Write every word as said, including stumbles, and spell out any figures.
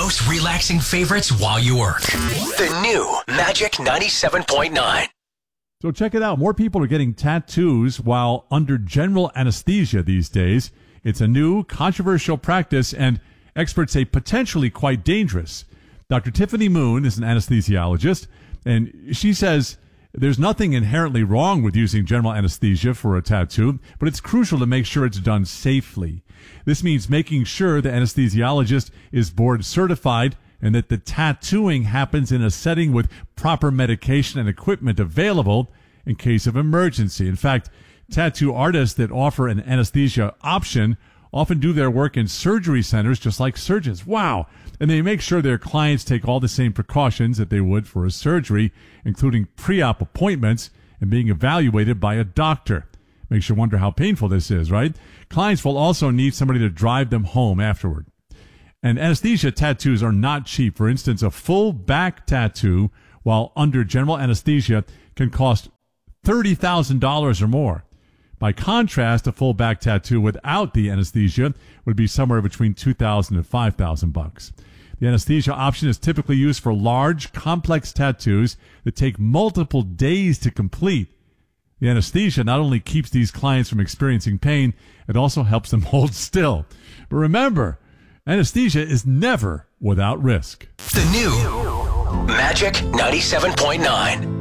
most relaxing favorites while you work. The new Magic ninety-seven point nine. So check it out. More people are getting tattoos while under general anesthesia these days. It's a new, controversial practice, and experts say potentially quite dangerous. Doctor Tiffany Moon is an anesthesiologist, and she says there's nothing inherently wrong with using general anesthesia for a tattoo, but it's crucial to make sure it's done safely. This means making sure the anesthesiologist is board certified and that the tattooing happens in a setting with proper medication and equipment available in case of emergency. In fact, tattoo artists that offer an anesthesia option often do their work in surgery centers just like surgeons. Wow! And they make sure their clients take all the same precautions that they would for a surgery, including pre-op appointments and being evaluated by a doctor. Makes you wonder how painful this is, right? Clients will also need somebody to drive them home afterward. And anesthesia tattoos are not cheap. For instance, a full back tattoo while under general anesthesia can cost thirty thousand dollars or more. By contrast, a full back tattoo without the anesthesia would be somewhere between two thousand and five thousand bucks. The anesthesia option is typically used for large, complex tattoos that take multiple days to complete. The anesthesia not only keeps these clients from experiencing pain, it also helps them hold still. But remember, anesthesia is never without risk. The new Magic ninety-seven point nine.